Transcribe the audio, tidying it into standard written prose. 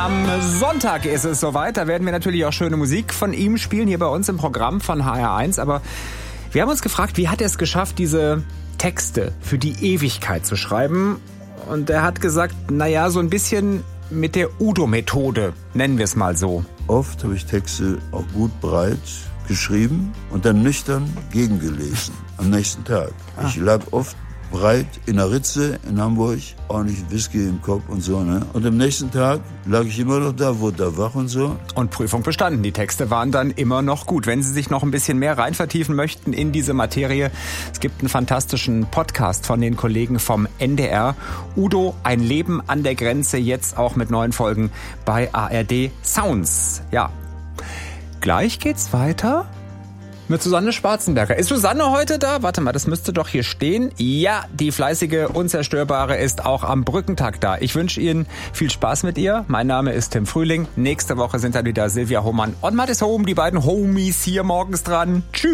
Am Sonntag ist es soweit. Da werden wir natürlich auch schöne Musik von ihm spielen, hier bei uns im Programm von HR1. Aber wir haben uns gefragt, wie hat er es geschafft, diese Texte für die Ewigkeit zu schreiben? Und er hat gesagt, naja, so ein bisschen mit der Udo-Methode, nennen wir es mal so. Oft habe ich Texte auch gut breit geschrieben und dann nüchtern gegengelesen am nächsten Tag. Ich lag oft breit in der Ritze in Hamburg, ordentlich Whisky im Kopf und so, ne? Und am nächsten Tag lag ich immer noch da, wurde da wach und so. Und Prüfung bestanden. Die Texte waren dann immer noch gut. Wenn Sie sich noch ein bisschen mehr rein vertiefen möchten in diese Materie, es gibt einen fantastischen Podcast von den Kollegen vom NDR. Udo, ein Leben an der Grenze, jetzt auch mit neuen Folgen bei ARD Sounds. Ja, gleich geht's weiter mit Susanne Schwarzenberger. Ist Susanne heute da? Warte mal, das müsste doch hier stehen. Ja, die fleißige, unzerstörbare ist auch am Brückentag da. Ich wünsche Ihnen viel Spaß mit ihr. Mein Name ist Tim Frühling. Nächste Woche sind dann wieder Silvia Hohmann und Mathis Home, die beiden Homies hier morgens dran. Tschüss.